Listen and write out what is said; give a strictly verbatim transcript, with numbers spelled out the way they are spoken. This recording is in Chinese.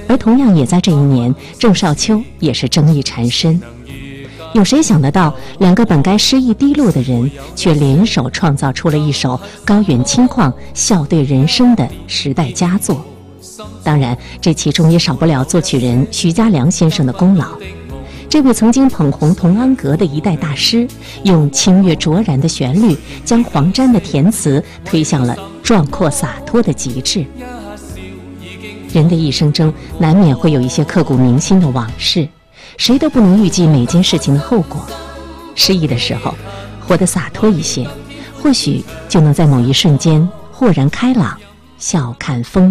而同样也在这一年，郑少秋也是争议缠身。有谁想得到，两个本该失意低落的人，却联手创造出了一首高远清旷、笑对人生的时代佳作？当然，这其中也少不了作曲人徐嘉良先生的功劳。这位曾经捧红童安格的一代大师，用清越卓然的旋律，将黄沾的填词推向了壮阔洒脱的极致。人的一生中，难免会有一些刻骨铭心的往事，谁都不能预计每件事情的后果。失意的时候，活得洒脱一些，或许就能在某一瞬间豁然开朗，笑看风